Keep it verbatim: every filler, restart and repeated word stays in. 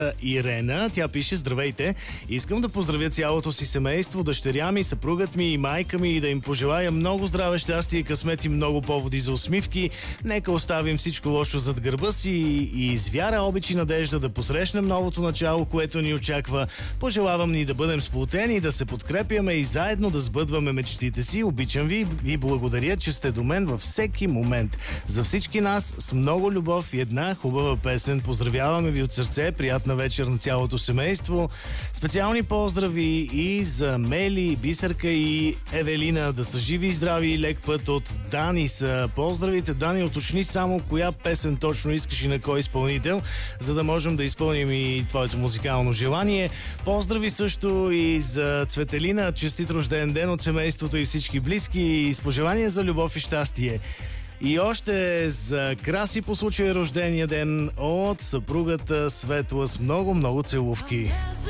Ирена. Тя пише: здравейте, искам да поздравя цялото си семейство, дъщеря ми, съпругът ми и майка ми и да им пожелая много здраве, щастие и късмет и много поводи за усмивки. Нека оставим всичко лошо зад гърба си и с вяра, обич и надежда да посрещнем новото начало, което ни очаква. Пожелавам ни да бъдем сплотени, да се подкрепяме и заедно да сбъдваме мечтите си. Обичам ви и благодаря, че сте до мен във всеки момент. За всички нас с много любов и една хубава песен. Поздравяваме ви от сърце, приятна вечер на цялото семейство. Специални поздрави и за Мели, Бисерка и Евелина. Да са живи и здрави и лек път от Дани са поздравите. Дани, уточни само коя песен точно искаш и на кой изпълнител, за да можем да изпълним и твоето музикално желание. Поздрави също и за Цветелина. Честит рожден ден от семейството и всички близки и с пожелания за любов и щастие. И още за Краси по случай рождения ден от съпругата Светла с много-много целувки.